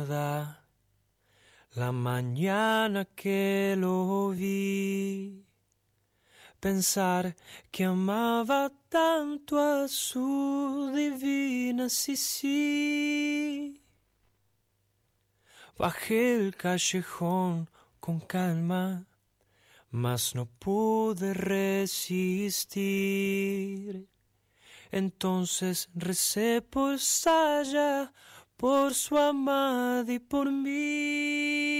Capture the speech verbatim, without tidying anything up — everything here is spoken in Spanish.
La mañana que lo vi, pensar que amaba tanto a su divina Sisi. Bajé el callejón con calma, mas no pude resistir. Entonces recé por Saya, por su amada y por mí.